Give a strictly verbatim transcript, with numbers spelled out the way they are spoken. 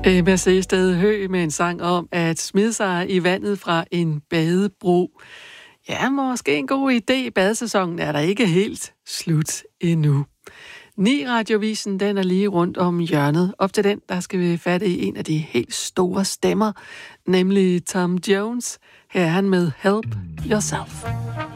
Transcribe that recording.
Emma Sehsted Høgh med en sang om at smide sig i vandet fra en badebro. Ja, måske en god idé. Badesæsonen er der ikke helt slut endnu. Ni Radiovisen, den er lige rundt om hjørnet. Op til den, der skal vi fatte i en af de helt store stemmer, nemlig Tom Jones. Her er han med Help Yourself.